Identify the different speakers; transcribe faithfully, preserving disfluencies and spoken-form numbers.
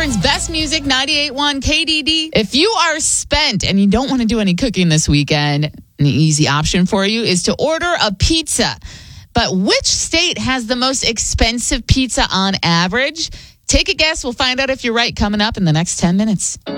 Speaker 1: Akron's best music, ninety-eight point one K D D. If you are spent and you don't want to do any cooking this weekend, an easy option for you is to order a pizza. But which state has the most expensive pizza on average? Take a guess. We'll find out if you're right coming up in the next ten minutes.